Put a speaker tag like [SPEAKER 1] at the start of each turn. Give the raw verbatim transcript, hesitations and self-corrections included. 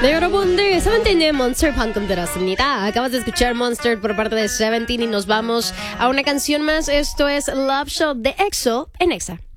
[SPEAKER 1] 네, 여러분들, 세븐틴의 Monster 방금 들었습니다. Acabas de escuchar Monster por parte de Seventeen y nos vamos a una canción más. Esto es Love Shot de EXO en Exa.